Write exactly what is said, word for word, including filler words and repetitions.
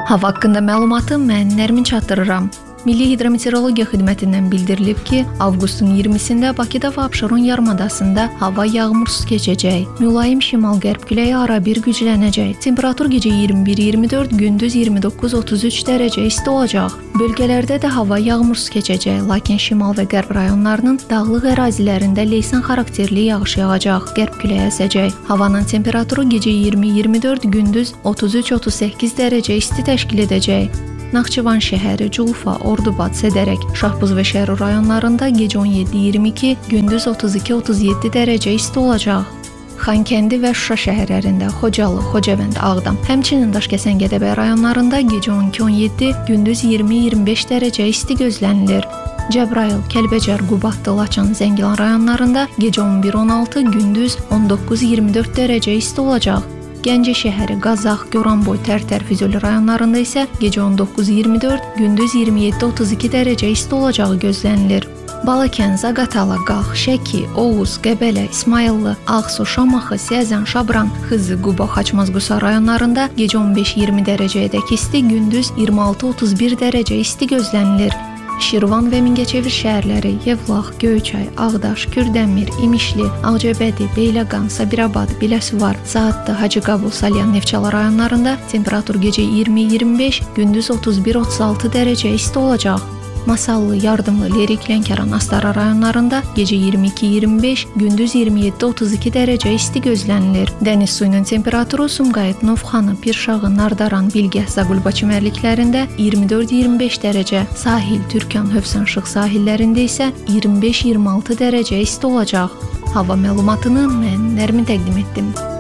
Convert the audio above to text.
Hava haqqında məlumatı mən Nərmin çatdırıram. Milli Hidrometeorologiya Xidmətindən bildirilib ki, avqustun iyirmisində Bakıda və Abşeron yarımadasında hava yağmursuz keçəcək. Mülayim şimal-qərb küləyi arabir güclənəcək. Temperatur gecə iyirmi bir iyirmi dörd, gündüz iyirmi doqquz otuz üç dərəcə isti olacaq. Bölgələrdə də hava yağmursuz keçəcək, lakin şimal və qərb rayonlarının dağlıq ərazilərində leysan xarakterli yağış yağacaq. Qərb küləyi əsəcək. Havanın temperaturu gecə iyirmi iyirmi dörd, gündüz otuz üç otuz səkkiz dərəcə isti təşkil edəcək. Naxçıvan şəhəri, Culfa, Ordubad, Sədərək, Şahbuz və Şərur rayonlarında gecə on yeddi iyirmi iki, gündüz otuz iki otuz yeddi dərəcə isti olacaq. Xankəndi və Şuşa şəhərlərində, Xocalı, Xocavənd, Ağdam, həmçinin Daşkəsən, Gədəbəy rayonlarında gecə on iki on yeddi, gündüz iyirmi iyirmi beş dərəcə isti gözlənilir. Cəbrayıl, Kəlbəcər, Qubadlı, Laçın, Zəngilan rayonlarında gecə on bir on altı, gündüz on doqquz iyirmi dörd dərəcə isti olacaq. Gəncə şəhəri, Qazax, Goranboy, Tərtər, Füzuli rayonlarında isə gecə on doqquz iyirmi dörd, gündüz iyirmi yeddi otuz iki dərəcə isti olacağı gözlənilir. Balakən, Zaqatala, Qax, Şəki, Oğuz, Qəbələ, İsmayıllı, Ağsu, Şamaxı, Səzən, Şabran, Xızı, Quba, Xaçmaz-Qusa rayonlarında gecə on beş iyirmi dərəcəyədək isti, gündüz iyirmi altı otuz bir dərəcə isti gözlənilir. Şirvan və Mingəçevir şəhərləri, Yevlax, Göyçay, Ağdaş, Kürdəmir, İmişli, Ağcabədi, Beyləqan, Sabirabad, Biləsuvar, Saatlı, Hacıqabul, Salyan, Neftçala rayonlarında temperatur gecə iyirmi iyirmi beş, gündüz otuz bir otuz altı dərəcə isti olacaq. Masallı, Yardımlı, Lerik, Lənkəran, Astara rayonlarında gecə iyirmi iki iyirmi beş, gündüz iyirmi yeddi otuz iki dərəcə isti gözlənilir. Dəniz suyunun temperaturu Sumqayıt, Novxanı, Pirşağı, Nardaran, Bilgəh, Zaqulba çimərliklərində iyirmi dörd iyirmi beş dərəcə, sahil, Türkan, Hövsan, Şıx sahillərində isə iyirmi beş iyirmi altı dərəcə isti olacaq. Hava məlumatını mən Nərmin təqdim etdim.